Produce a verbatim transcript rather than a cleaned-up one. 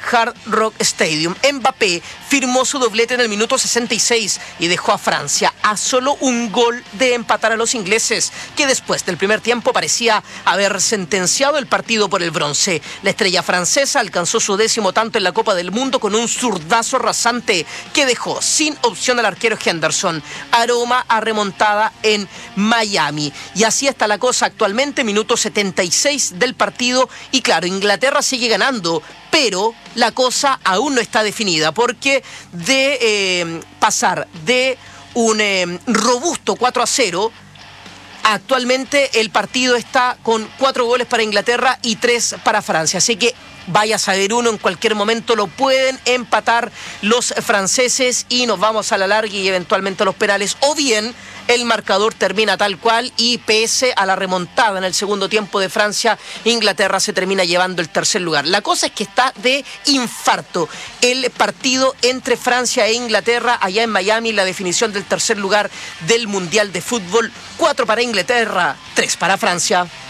Hard Rock Stadium. Mbappé firmó su doblete en el minuto sesenta y seis y dejó a Francia a solo un gol de empatar a los ingleses, que después del primer tiempo parecía haber sentenciado el partido por el bronce. La estrella francesa alcanzó su décimo tanto en la Copa del Mundo con un zurdazo rasante que dejó sin opción al arquero Henderson. Aroma a remontada en Miami. Y así está la cosa actualmente, minuto setenta y seis del partido. Y claro, Inglaterra sigue ganando, pero la cosa aún no está definida, porque de eh, pasar de un eh, robusto cuatro a cero, actualmente el partido está con cuatro goles para Inglaterra y tres para Francia. Así que vaya a saber uno, en cualquier momento lo pueden empatar los franceses y nos vamos a la larga y eventualmente a los penales. O bien el marcador termina tal cual y pese a la remontada en el segundo tiempo de Francia, Inglaterra se termina llevando el tercer lugar. La cosa es que está de infarto el partido entre Francia e Inglaterra allá en Miami, la definición del tercer lugar del Mundial de Fútbol. Cuatro para Inglaterra, tres para Francia.